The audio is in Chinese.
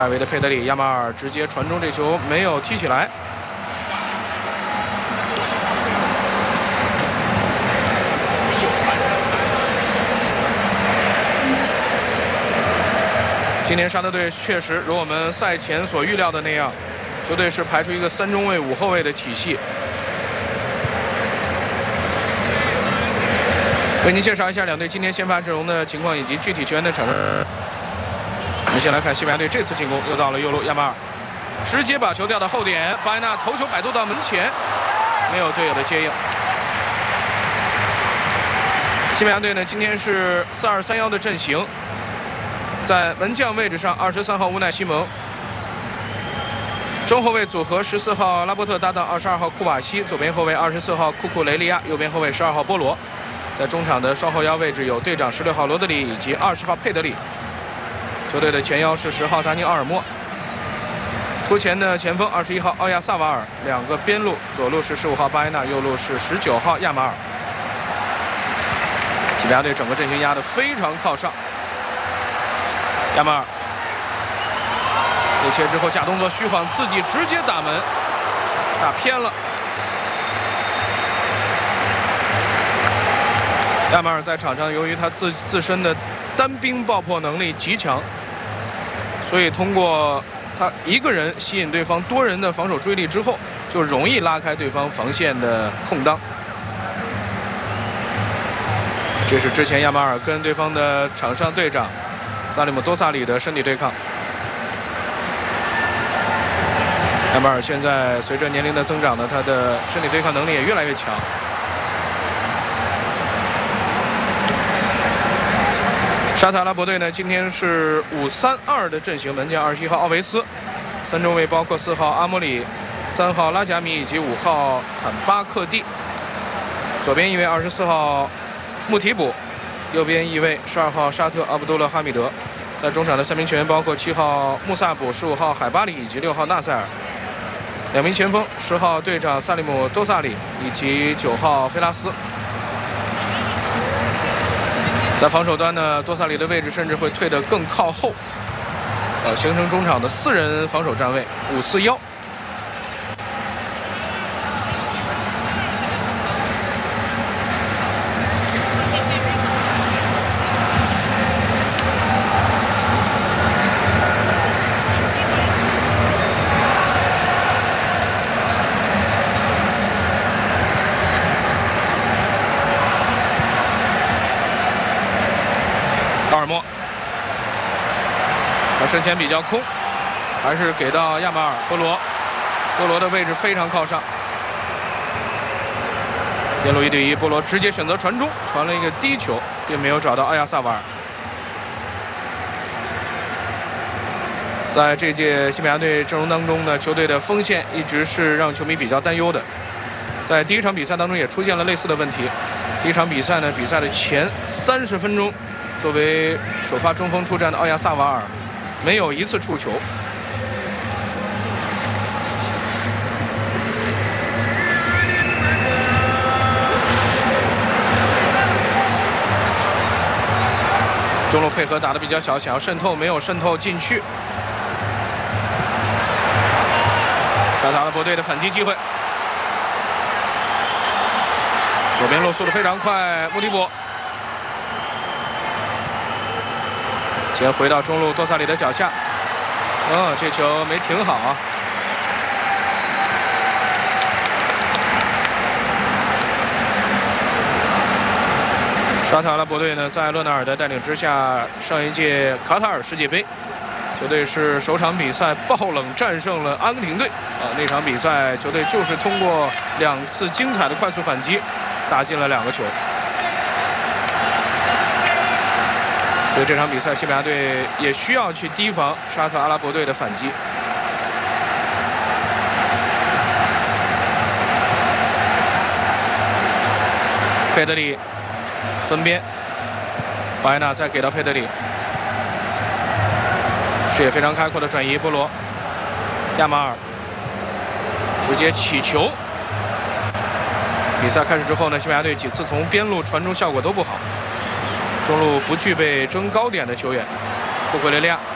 外围的佩德里，亚马尔直接传中，这球没有踢起来。今年沙特队确实如我们赛前所预料的那样，球队是排出一个3中卫5后卫的体系。为您介绍一下两队今天先发阵容的情况以及具体球员的场上。我们先来看西班牙队这次进攻，又到了右路，亚马尔直接把球调到后点，巴埃纳头球摆渡到门前，没有队友的接应。西班牙队呢，今天是4-2-3-1的阵型，在门将位置上，23号乌奈西蒙，中后卫组合14号拉波特搭档22号库瓦西，左边后卫24号库库雷利亚，右边后卫12号波罗。在中场的双后腰位置有队长16号罗德里以及20号佩德里。球队的前腰是10号达尼奥尔莫，突前的前锋21号奥亚萨瓦尔，两个边路，左路是15号巴埃纳，右路是19号亚马尔。西班牙队整个阵型压得非常靠上。亚马尔内切之后假动作虚晃，自己直接打门，打偏了。亚马尔在场上由于他自身的单兵爆破能力极强，所以通过他一个人吸引对方多人的防守追力之后，就容易拉开对方防线的空当。这是之前亚马尔跟对方的场上队长萨利姆多萨里的身体对抗。亚马尔现在随着年龄的增长呢，他的身体对抗能力也越来越强。沙特阿拉伯队呢，今天是5-3-2的阵型，门将21号奥维斯，3中卫包括4号阿莫里、3号拉贾米以及5号坦巴克蒂。左边翼位24号穆提卜，右边翼位12号沙特阿卜杜勒哈米德。在中场的3名球员包括7号穆萨卜、15号海巴里以及6号纳塞尔。2名前锋10号队长萨利姆多萨里以及9号菲拉斯。在防守端呢，多萨里的位置甚至会退得更靠后，形成中场的4人防守站位，5-4-1。奥尔莫，他身前比较空，还是给到亚马尔。波罗的位置非常靠上，边路1对1，波罗直接选择传中，传了一个低球，并没有找到奥亚萨瓦尔。在这届西班牙队阵容当中呢，球队的锋线一直是让球迷比较担忧的。在第一场比赛当中也出现了类似的问题。第一场比赛呢，比赛的前30分钟，作为首发中锋出战的奥亚萨瓦尔没有一次触球。中路配合打得比较小，想要渗透没有渗透进去。沙特阿拉伯队的反击机会，左边路速度非常快，穆迪博。先回到中路多萨里的脚下，这球没停好啊。沙特阿拉伯队呢，在勒纳尔的带领之下，上一届卡塔尔世界杯，球队是首场比赛爆冷战胜了阿根廷队那场比赛球队就是通过2次精彩的快速反击，打进了2个球。所以这场比赛，西班牙队也需要去提防沙特阿拉伯队的反击。佩德里分边，巴埃纳再给到佩德里，视野非常开阔的转移，波罗、亚马尔直接起球。比赛开始之后呢，西班牙队几次从边路传中效果都不好。中路不具备争高点的球员，库库雷利亚